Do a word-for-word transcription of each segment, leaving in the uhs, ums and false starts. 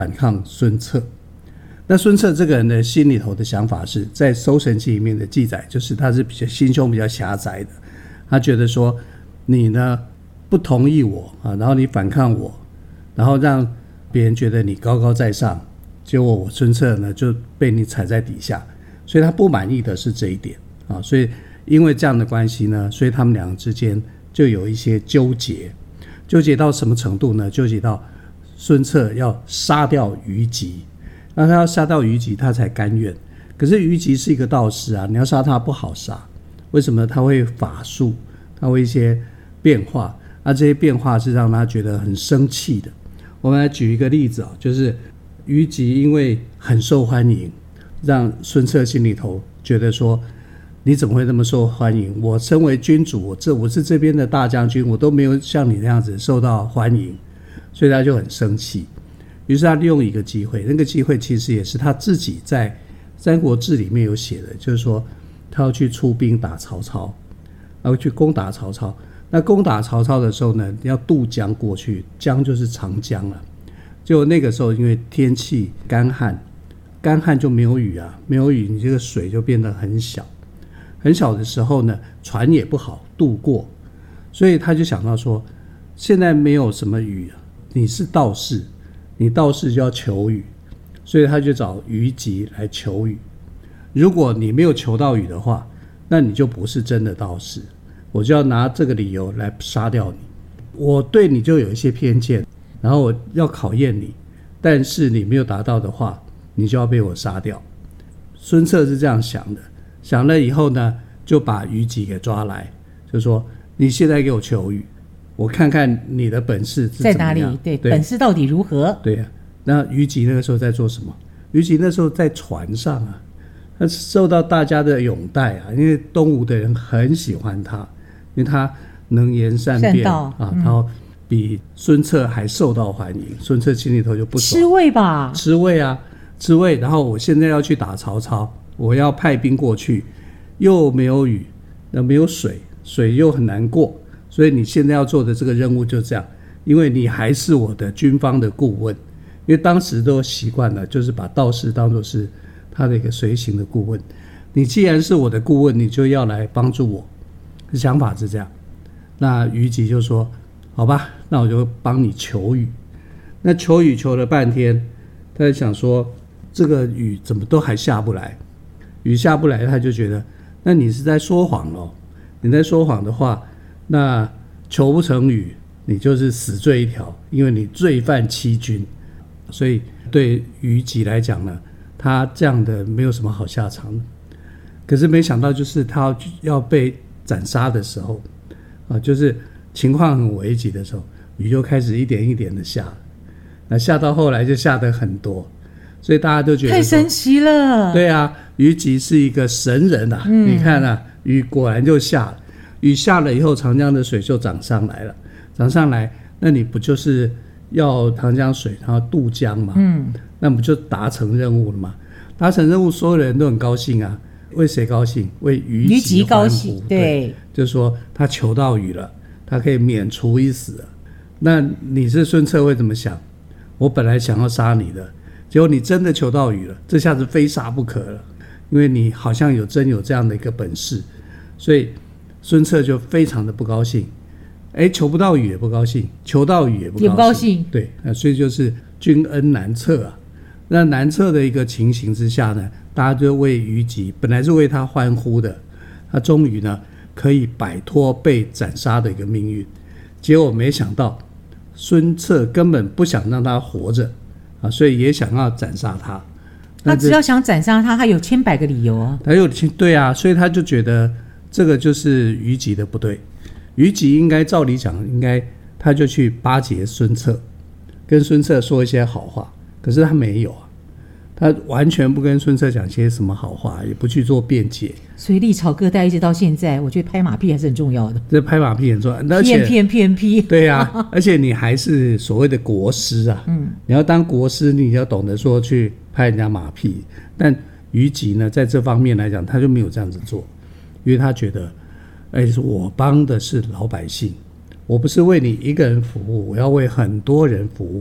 反抗孙策。那孙策这个人的心里头的想法是，在《搜神记》里面的记载，就是他是比较心胸比较狭窄的，他觉得说你呢不同意我啊，然后你反抗我，然后让别人觉得你高高在上，结果我孙策呢就被你踩在底下，所以他不满意的是这一点啊，所以因为这样的关系呢，所以他们两个之间就有一些纠结，纠结到什么程度呢？纠结到孙策要杀掉虞吉，那他要杀掉虞吉，他才甘愿。可是虞吉是一个道士啊，你要杀他不好杀，为什么？他会法术，他会一些变化，那这些变化是让他觉得很生气的。我们来举一个例子啊，就是虞吉因为很受欢迎，让孙策心里头觉得说，你怎么会那么受欢迎？我身为君主，我这我是这边的大将军，我都没有像你那样子受到欢迎，所以他就很生气。于是他利用一个机会，那个机会其实也是他自己在《三国志》里面有写的，就是说他要去出兵打曹操，然后去攻打曹操。那攻打曹操的时候呢，要渡江过去，江就是长江了。就那个时候因为天气干旱，干旱就没有雨啊，没有雨，你这个水就变得很小，很小的时候呢，船也不好渡过，所以他就想到说，现在没有什么雨啊，你是道士，你道士就要求雨，所以他就找虞吉来求雨。如果你没有求到雨的话，那你就不是真的道士，我就要拿这个理由来杀掉你。我对你就有一些偏见，然后我要考验你，但是你没有达到的话，你就要被我杀掉。孙策是这样想的，想了以后呢，就把虞吉给抓来，就说你现在给我求雨，我看看你的本事是怎么样， 在哪里？ 对, 对， 本事到底如何？ 对啊，那虞吉那个时候在做什么？虞吉那时候在船上啊，他受到大家的拥戴啊，因为东吴的人很喜欢他，因为他能言善辩啊、嗯，然后比孙策还受到欢迎。孙策心里头就不爽， 吃味吧？ 吃味啊，吃味。然后我现在要去打曹操，我要派兵过去，又没有雨，那没有水，水又很难过，所以你现在要做的这个任务就这样，因为你还是我的军方的顾问。因为当时都习惯了，就是把道士当作是他的一个随行的顾问。你既然是我的顾问，你就要来帮助我，想法是这样。那虞吉就说：“好吧，那我就帮你求雨。”那求雨求了半天，他就想说，这个雨怎么都还下不来？雨下不来，他就觉得，那你是在说谎咯。你在说谎的话，那求不成雨，你就是死罪一条，因为你罪犯欺君。所以对虞吉来讲呢，他这样的没有什么好下场的。可是没想到，就是他要被斩杀的时候啊，就是情况很危急的时候，雨就开始一点一点的下，那下到后来就下得很多，所以大家都觉得太神奇了。 对啊，虞吉是一个神人啊、嗯、你看啊，雨果然就下了，雨下了以后，长江的水就涨上来了，涨上来，那你不就是要长江水然后渡江嘛，嗯，那不就达成任务了吗？达成任务，所有人都很高兴啊。为谁高兴？为虞吉高兴。 对, 对，就是说他求到雨了，他可以免除一死了。那你是孙策会怎么想？我本来想要杀你的，结果你真的求到雨了，这下子非杀不可了，因为你好像有真有这样的一个本事。所以孙策就非常的不高兴，哎，求不到雨也不高兴，求到雨也不高兴， 也不高兴。 对，所以就是君恩难测啊。那难测的一个情形之下呢，大家就为虞吉，本来是为他欢呼的，他终于呢可以摆脱被斩杀的一个命运。结果没想到孙策根本不想让他活着啊，所以也想要斩杀他。 他只要想斩杀他，他有千百个理由啊。 他有对啊，所以他就觉得这个就是虞吉的不对。虞吉应该照理讲，应该他就去巴结孙策，跟孙策说一些好话。可是他没有啊，他完全不跟孙策讲些什么好话，也不去做辩解。 所以历朝各代一直到现在，我觉得拍马屁还是很重要的。 这拍马屁很重要，而且骗骗骗骗。 对啊，而且你还是所谓的国师啊，嗯，你要当国师，你要懂得说去拍人家马屁。但虞吉呢，在这方面来讲，他就没有这样子做，因为他觉得，哎，我帮的是老百姓，我不是为你一个人服务，我要为很多人服务。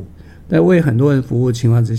在为很多人服务的情况之下，